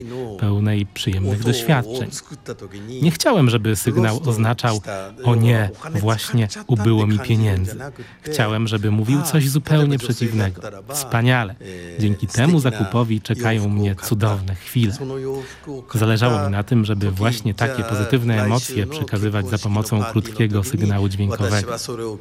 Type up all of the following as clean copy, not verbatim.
pełnej przyjemnych doświadczeń. Nie chciałem, żeby sygnał oznaczał: o nie, właśnie ubyło mi pieniędzy. Chciałem, żeby mówił coś zupełnie przeciwnego. Wspaniale. Dzięki temu zakupowi czekają mnie cudowne chwile. Zależało mi na tym, żeby właśnie takie pozytywne emocje przekazywać za pomocą krótkiego sygnału dźwiękowego.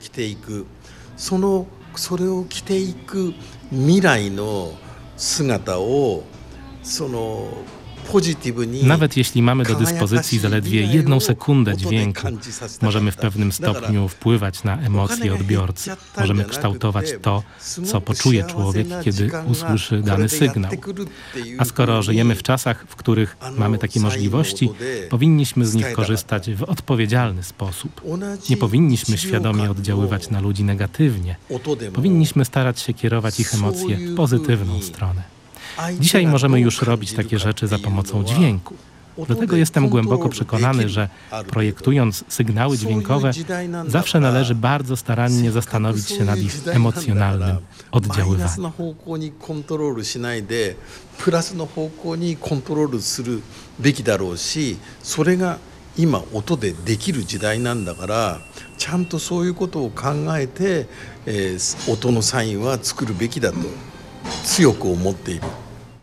それを着ていく未来の姿をポジティブに Nawet jeśli mamy do dyspozycji zaledwie 1 sekundę dźwięku, możemy w pewnym stopniu wpływać na emocje odbiorcy. Możemy kształtować to, co poczuje człowiek, kiedy usłyszy dany sygnał. A skoro żyjemy w czasach, w których mamy takie możliwości, powinniśmy z nich korzystać w odpowiedzialny sposób. Nie powinniśmy świadomie oddziaływać na ludzi negatywnie. Powinniśmy starać się kierować ich emocje w pozytywną stronę. Dzisiaj możemy już robić takie rzeczy za pomocą dźwięku. Dlatego jestem głęboko przekonany, że projektując sygnały dźwiękowe, zawsze należy bardzo starannie zastanowić się nad ich emocjonalnym oddziaływaniem. 今音でできる時代なんだからちゃんとそういうことを考えて、音のサインは作るべきだと強く思っている。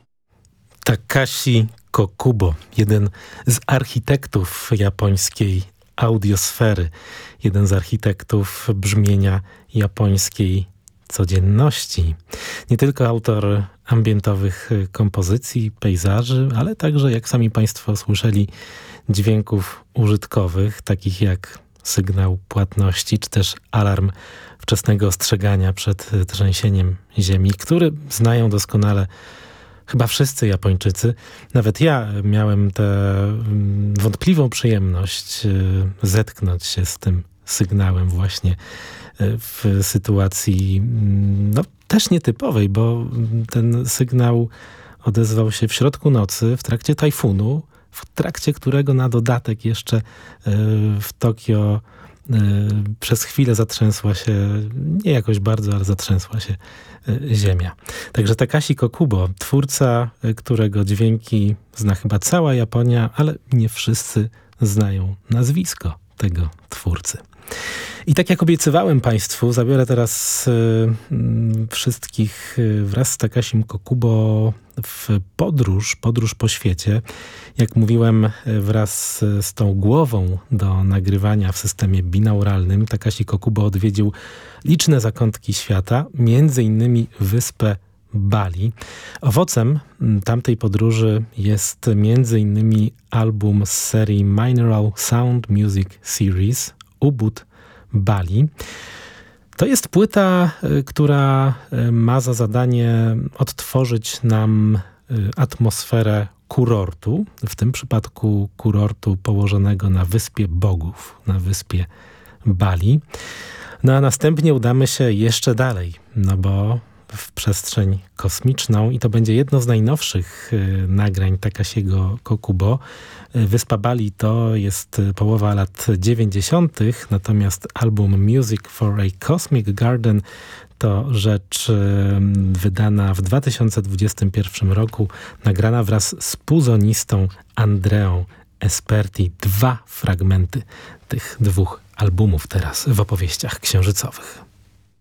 Takashi Kokubo, jeden z architektów japońskiej audiosfery, jeden z architektów brzmienia japońskiej codzienności. Nie tylko autor ambientowych kompozycji, pejzaży, ale także, jak sami Państwo słyszeli, dźwięków użytkowych, takich jak sygnał płatności, czy też alarm wczesnego ostrzegania przed trzęsieniem ziemi, który znają doskonale chyba wszyscy Japończycy. Nawet ja miałem tę wątpliwą przyjemność zetknąć się z tym sygnałem właśnie w sytuacji też nietypowej, bo ten sygnał odezwał się w środku nocy, w trakcie tajfunu, w trakcie którego na dodatek jeszcze w Tokio przez chwilę zatrzęsła się, nie jakoś bardzo, ale zatrzęsła się ziemia. Także Takashi Kokubo, twórca, którego dźwięki zna chyba cała Japonia, ale nie wszyscy znają nazwisko tego twórcy. I tak jak obiecywałem Państwu, zabiorę teraz wszystkich wraz z Takashim Kokubo w podróż po świecie. Jak mówiłem, wraz z tą głową do nagrywania w systemie binauralnym Takashi Kokubo odwiedził liczne zakątki świata, między innymi wyspę Bali. Owocem tamtej podróży jest między innymi album z serii Mineral Sound Music Series Ubud Bali. To jest płyta, która ma za zadanie odtworzyć nam atmosferę kurortu, w tym przypadku kurortu położonego na Wyspie Bogów, na wyspie Bali. No a następnie udamy się jeszcze dalej, no bo w przestrzeń kosmiczną i to będzie jedno z najnowszych nagrań Takashiego Kokubo. Wyspa Bali to jest połowa lat 90., natomiast album Music for a Cosmic Garden to rzecz wydana w 2021 roku, nagrana wraz z puzonistą Andreą Esperti. 2 fragmenty tych 2 albumów teraz w opowieściach księżycowych.